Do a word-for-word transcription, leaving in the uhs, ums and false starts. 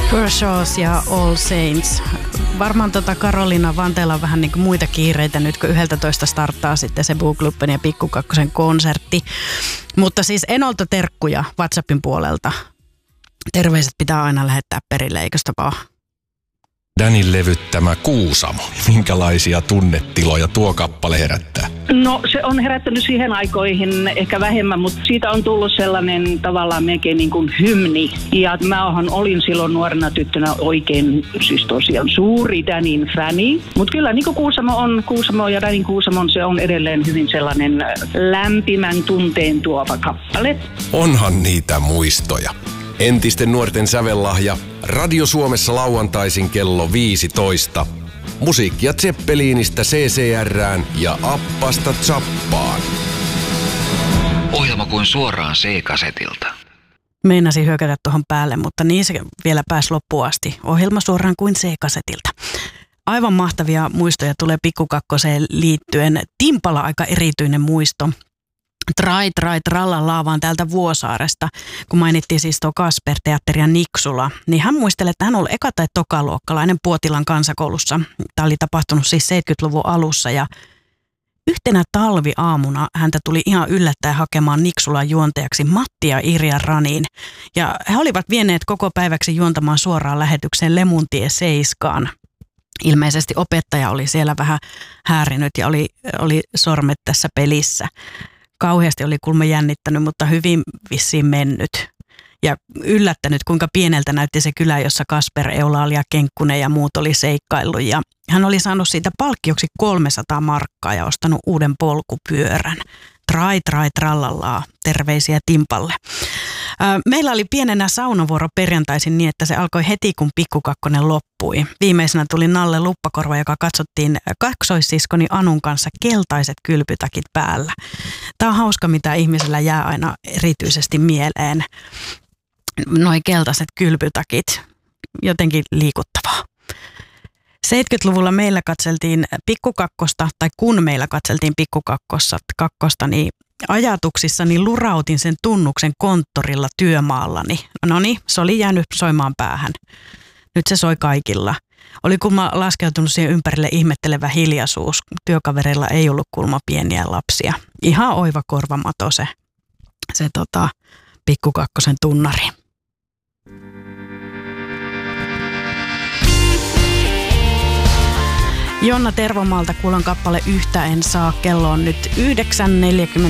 Kershaws ja All Saints. Varmaan tota Karoliina Vanteella on vähän niin kuin muita kiireitä nyt, kun yhdeltätoista starttaa sitten se Bugluppen ja Pikku Kakkosen konsertti. Mutta siis Enolta terkkuja WhatsAppin puolelta. Terveiset pitää aina lähettää perille, eikös tapaa? Danin levyttämä Kuusamo. Minkälaisia tunnetiloja tuo kappale herättää? No se on herättänyt siihen aikoihin ehkä vähemmän, mutta siitä on tullut sellainen tavallaan melkein niin kuin hymni. Ja mä olin silloin nuorena tyttönä oikein, siis tosiaan suuri Danin fäni. Mutta kyllä niin kuin Kuusamo on, Kuusamo ja Danin Kuusamo, se on edelleen hyvin sellainen lämpimän tunteen tuova kappale. Onhan niitä muistoja. Entisten nuorten sävellahja. Radio Suomessa lauantaisin kello viisitoista. Musiikkia Zeppeliinistä C C R:ään ja Appasta Zappaan. Ohjelma kuin suoraan C-kasetilta. Meinasin hyökätä tuohon päälle, mutta niin se vielä pääsi loppuun asti. Ohjelma suoraan kuin C-kasetilta. Aivan mahtavia muistoja tulee Pikku Kakkoseen liittyen. Timpala aika erityinen muisto. Trai, trai, trallallaa vaan täältä Vuosaaresta, kun mainittiin siis tuo Kasper-teatteri ja Niksula, niin hän muistelee, että hän oli eka- tai tokaluokkalainen Puotilan kansakoulussa. Tämä oli tapahtunut siis seitsemänkymmentäluvun alussa ja yhtenä talviaamuna häntä tuli ihan yllättäen hakemaan Niksulan juontajaksi Matti ja Irja Raniin. Ja he olivat vieneet koko päiväksi juontamaan suoraan lähetykseen Lemuntie seiskaan. Ilmeisesti opettaja oli siellä vähän häärinyt ja oli, oli sormet tässä pelissä. Kauheasti oli kulma jännittänyt, mutta hyvin vissiin mennyt. Ja yllättänyt, kuinka pieneltä näytti se kylä, jossa Kasper, Eulaali ja Kenkkunen ja muut oli seikkaillut. Ja hän oli saanut siitä palkkioksi kolmesataa markkaa ja ostanut uuden polkupyörän. Trai, trai, trallallaa. Terveisiä Timpalle. Meillä oli pienenä saunavuoro perjantaisin niin, että se alkoi heti, kun Pikku Kakkonen loppui. Viimeisenä tuli Nalle Luppakorva, joka katsottiin kaksoissiskoni Anun kanssa keltaiset kylpytakit päällä. Tämä on hauska, mitä ihmisellä jää aina erityisesti mieleen. Noi keltaiset kylpytakit. Jotenkin liikuttavaa. seitsemänkymmentäluvulla meillä katseltiin Pikku Kakkosta, tai kun meillä katseltiin Pikku Kakkosta, niin ajatuksissani lurautin sen tunnuksen konttorilla työmaallani. No niin, se oli jäänyt soimaan päähän. Nyt se soi kaikilla. Oli kulma laskeutunut siihen ympärille ihmettelevä hiljaisuus. Työkaverilla ei ollut kulma pieniä lapsia. Ihan oiva korvamato se, se tota, Pikku Kakkosen tunnari. Jonna Tervomaalta kuulan kappale Yhtä en saa. Kello on nyt yhdeksän neljäkymmentä.